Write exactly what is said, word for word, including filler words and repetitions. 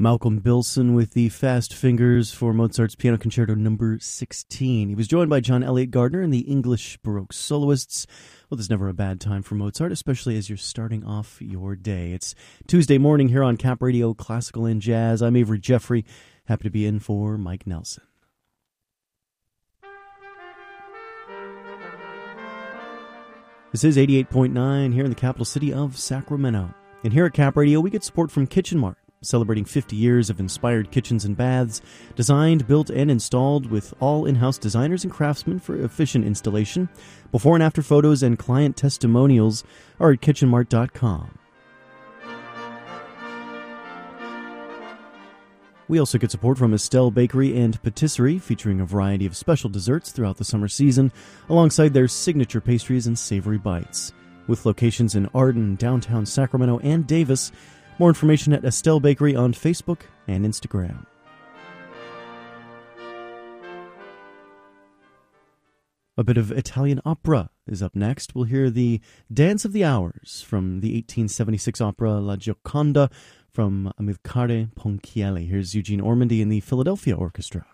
Malcolm Bilson with the fast fingers for Mozart's Piano Concerto number sixteen. He was joined by John Elliott Gardner and the English Baroque soloists. Well, there's never a bad time for Mozart, especially as you're starting off your day. It's Tuesday morning here on Cap Radio Classical and Jazz. I'm Avery Jeffrey, happy to be in for Mike Nelson. This is eighty-eight point nine here in the capital city of Sacramento. And here at Cap Radio, we get support from Kitchen Mart, celebrating fifty years of inspired kitchens and baths, designed, built, and installed with all in-house designers and craftsmen for efficient installation. Before and after photos and client testimonials are at kitchen mart dot com. We also get support from Estelle Bakery and Patisserie, featuring a variety of special desserts throughout the summer season, alongside their signature pastries and savory bites. With locations in Arden, downtown Sacramento, and Davis. More information at Estelle Bakery on Facebook and Instagram. A bit of Italian opera is up next. We'll hear the Dance of the Hours from the eighteen seventy-six opera La Gioconda from Amilcare Ponchielli. Here's Eugene Ormandy and the Philadelphia Orchestra.